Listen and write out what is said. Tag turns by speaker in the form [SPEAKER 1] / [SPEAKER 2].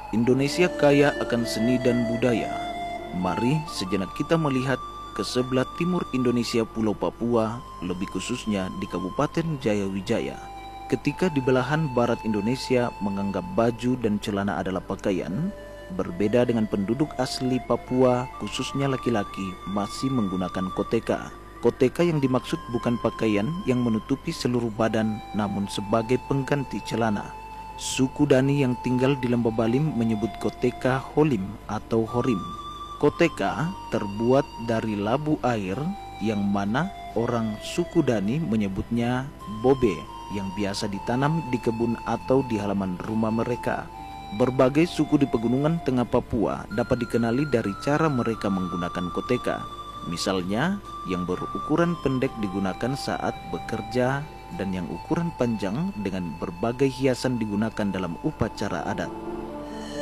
[SPEAKER 1] Indonesia kaya akan seni dan budaya. Mari sejenak kita melihat ke sebelah timur Indonesia, Pulau Papua, lebih khususnya di Kabupaten Jayawijaya. Ketika di belahan barat Indonesia menganggap baju dan celana adalah pakaian, berbeda dengan penduduk asli Papua, khususnya laki-laki, masih menggunakan koteka. Koteka yang dimaksud bukan pakaian yang menutupi seluruh badan, namun sebagai pengganti celana. Suku Dani yang tinggal di Lembah Balim menyebut koteka holim atau horim. Koteka terbuat dari labu air yang mana orang suku Dani menyebutnya bobe yang biasa ditanam di kebun atau di halaman rumah mereka. Berbagai suku di pegunungan tengah Papua dapat dikenali dari cara mereka menggunakan koteka. Misalnya, yang berukuran pendek digunakan saat bekerja dan yang ukuran panjang dengan berbagai hiasan digunakan dalam upacara adat.